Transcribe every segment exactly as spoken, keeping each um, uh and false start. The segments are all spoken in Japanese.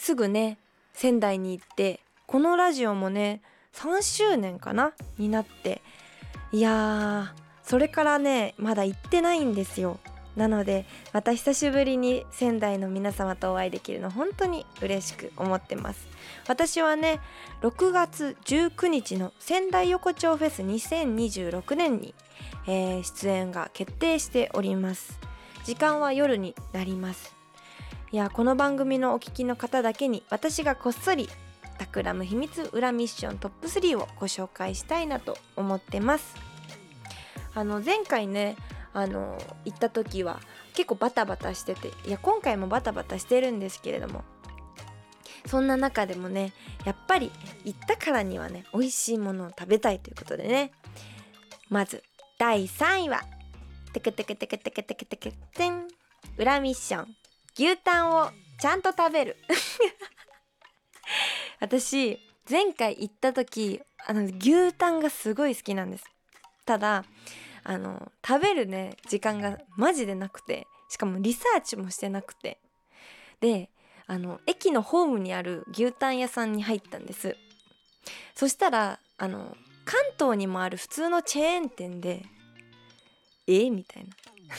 すぐね仙台に行って、このラジオもねさんしゅうねんかなになって、いやーそれからねまだ行ってないんですよ。なのでまた久しぶりに仙台の皆様とお会いできるの本当に嬉しく思ってます。私はねろくがつじゅうくにちの仙台横丁フェスにせんにじゅうろくねんに、えー、出演が決定しております。時間は夜になります。いやこの番組のお聞きの方だけに私がこっそり企む秘密裏ミッショントップスリーをご紹介したいなと思ってます。あの前回ねあの行った時は結構バタバタしてて、いや今回もバタバタしてるんですけれども、そんな中でもねやっぱり行ったからにはね美味しいものを食べたいということでね、まずだいさんいはテケテケテケテケテケテケテン裏ミッション牛タンをちゃんと食べる私前回行った時あの牛タンがすごい好きなんです。ただあの食べるね時間がマジでなくて、しかもリサーチもしてなくて、であの駅のホームにある牛タン屋さんに入ったんです。そしたらあの関東にもある普通のチェーン店でえみたいな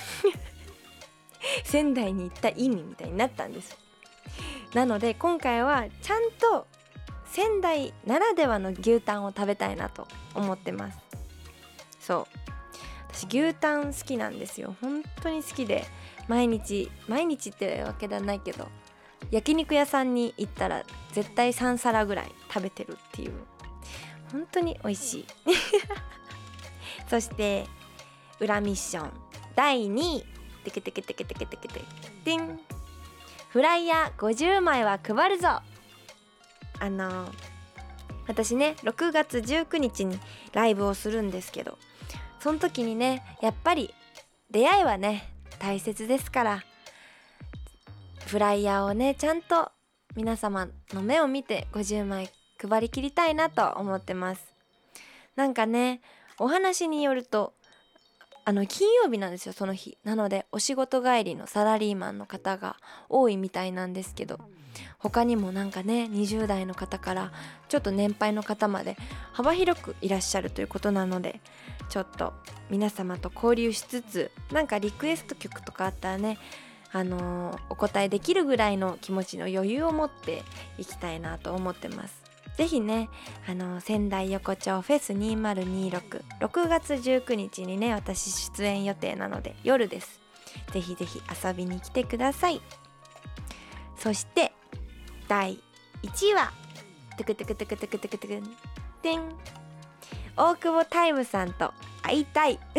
仙台に行った意味みたいになったんです。なので今回はちゃんと仙台ならではの牛タンを食べたいなと思ってます。そう私牛タン好きなんですよ。本当に好きで毎日毎日ってわけではないけど焼肉屋さんに行ったら絶対さんさらぐらい食べてるっていう、本当に美味しいそして裏ミッションだいにいテケテケテケテケテケテテンフライヤーごじゅうまいは配るぞ。あの私ねろくがつじゅうくにちにライブをするんですけど、その時にねやっぱり出会いはね大切ですから、フライヤーをねちゃんと皆様の目を見てごじゅうまい配りきりたいなと思ってます。なんかねお話によるとあの金曜日なんですよその日。なのでお仕事帰りのサラリーマンの方が多いみたいなんですけど、他にもなんかねにじゅうだいの方からちょっと年配の方まで幅広くいらっしゃるということなので、ちょっと皆様と交流しつつ、なんかリクエスト曲とかあったらねあのー、お答えできるぐらいの気持ちの余裕を持っていきたいなと思ってます。ぜひね、あのー、仙台横丁フェスにせんにじゅうろく ろくがつじゅうくにちにね私出演予定なので夜です。ぜひぜひ遊びに来てください。そしてだいいちいはテクテクテクテクテクテクテン大久保タイムさんと会いたい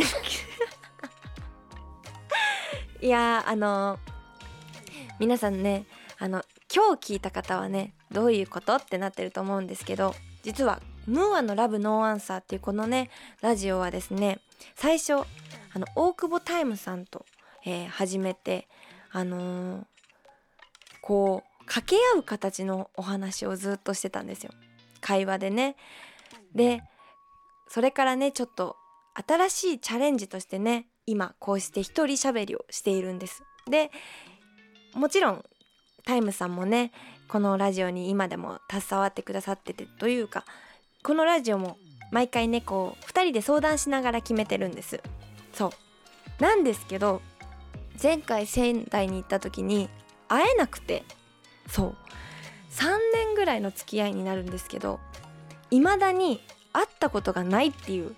いやーあのー、皆さんねあの今日聞いた方はねどういうことってなってると思うんですけど、実はムーアのラブノーアンサーっていうこのねラジオはですね、最初あの大久保タイムさんと、えー、始めてあのー、こう掛け合う形のお話をずっとしてたんですよ、会話でね。でそれからねちょっと新しいチャレンジとしてね今こうして一人喋りをしているんです。でもちろんタイムさんもねこのラジオに今でも携わってくださってて、というかこのラジオも毎回ねこうふたりで相談しながら決めてるんです。そうなんですけど、前回仙台に行った時に会えなくて、そうさんねんぐらいの付き合いになるんですけど未だに会ったことがないっていう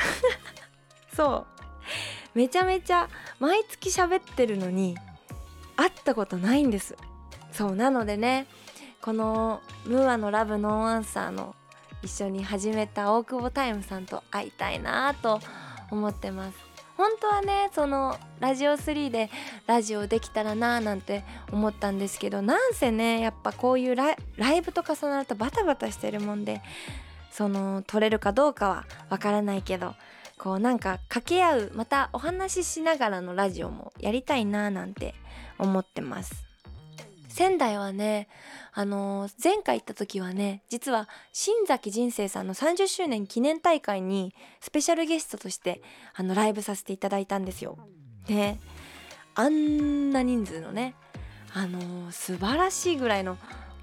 そうめちゃめちゃ毎月喋ってるのに会ったことないんです。そうなのでねこのムーアのラブノーアンサーの一緒に始めた大久保タイムさんと会いたいなと思ってます。本当はねそのラジオスリーでラジオできたらなーなんて思ったんですけど、なんせねやっぱこういうライ、ライブと重なるとバタバタしてるもんで、その撮れるかどうかはわからないけど、こうなんか掛け合うまたお話ししながらのラジオもやりたいなーなんて思ってます。仙台はねあのー、前回行った時はね実は新崎人生さんのさんじゅっしゅうねん記念大会にスペシャルゲストとしてあのライブさせていただいたんですよ。であんな人数のねあのー、素晴らしいぐらいの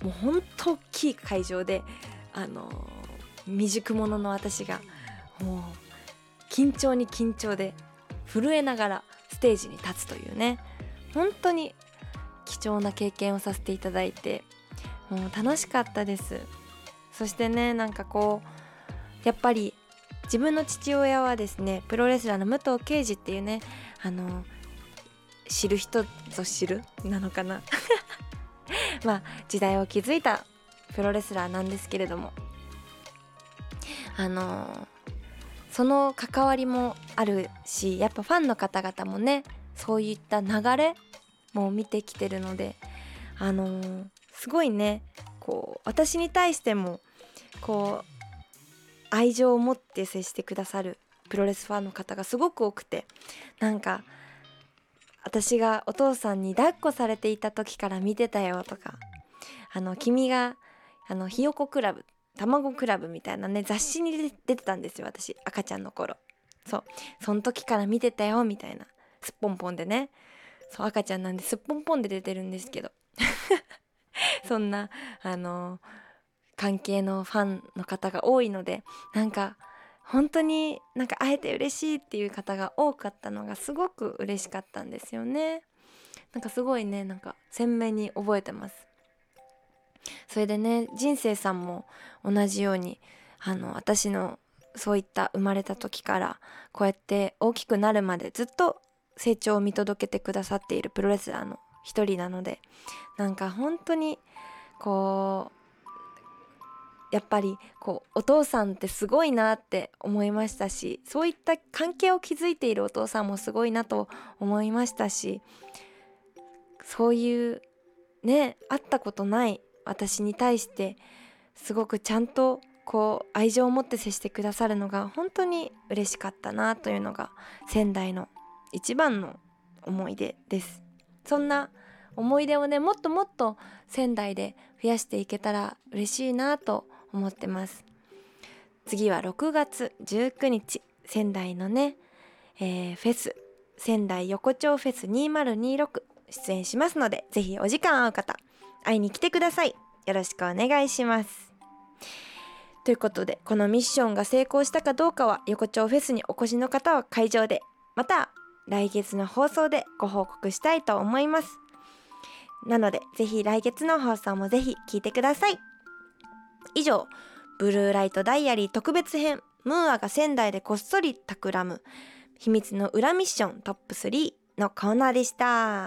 もうほんと大きい会場であの未熟者の私がもう緊張に緊張で震えながらステージに立つというね、本当に貴重な経験をさせていただいて、もう楽しかったです。そしてね、なんかこうやっぱり自分の父親はですね、プロレスラーの武藤敬司っていうね、あの知る人ぞ知るなのかなまあ時代を築いたプロレスラーなんですけれども、あのその関わりもあるし、やっぱファンの方々もねそういった流れも見てきてるので、あのー、すごいね、こう私に対してもこう愛情を持って接してくださるプロレスファンの方がすごく多くて、なんか私がお父さんに抱っこされていた時から見てたよとか、あの君があのひよこクラブ、卵クラブみたいなね雑誌に出てたんですよ、私赤ちゃんの頃。そう、その時から見てたよみたいな、すっぽんぽんでね、そう赤ちゃんなんですっぽんぽんで出てるんですけどそんなあの関係のファンの方が多いので、なんか本当になんか会えて嬉しいっていう方が多かったのがすごく嬉しかったんですよね。なんかすごいね、なんか鮮明に覚えてます。それでね、人生さんも同じようにあの私のそういった生まれた時からこうやって大きくなるまでずっと成長を見届けてくださっているプロレスラーの一人なので、なんか本当にこうやっぱりこうお父さんってすごいなって思いましたし、そういった関係を築いているお父さんもすごいなと思いましたし、そういうね、会ったことない私に対してすごくちゃんとこう愛情を持って接してくださるのが本当に嬉しかったなというのが仙台の一番の思い出です。そんな思い出をね、もっともっと仙台で増やしていけたら嬉しいなと思ってます。次はろくがつじゅうくにち、仙台のね、えー、フェス、仙台横丁フェスにせんにじゅうろく出演しますので、ぜひお時間合う方会いに来てください。よろしくお願いします。ということで、このミッションが成功したかどうかは横丁フェスにお越しの方は会場で、また来月の放送でご報告したいと思います。なのでぜひ来月の放送もぜひ聞いてください。以上、ブルーライトダイアリー特別編、ムーアが仙台でこっそり企む秘密の裏ミッショントップスリーのコーナーでした。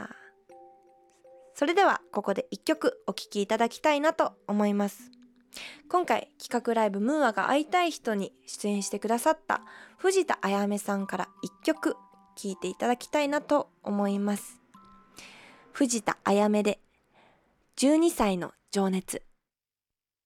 それではここでいっきょくお聴きいただきたいなと思います。今回企画ライブムーアが会いたい人に出演してくださった藤田あやめさんからいっきょく聴いていただきたいなと思います。藤田あやめでじゅうにさいの情熱。